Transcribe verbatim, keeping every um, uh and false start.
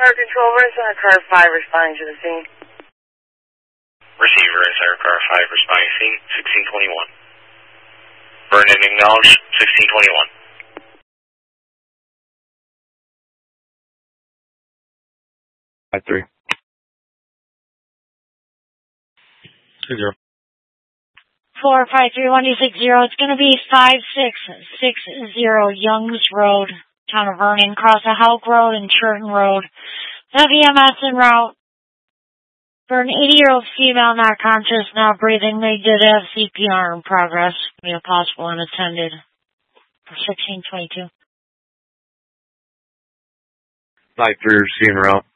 Control, we're in Center Car five responding to the scene. Receiver in Center Car five responding to scene, sixteen twenty-one. Burn and acknowledge, sixteen twenty-one. five three. Two zero. Four five three one two six zero. It's going to be five six six zero Youngs Road, Town of Vernon, cross a Hauk Road and Churton Road. Have E M S en route for an eighty-year-old female not conscious, not breathing. They did have C P R in progress. Be a possible unattended for sixteen twenty-two. five three, receiving route.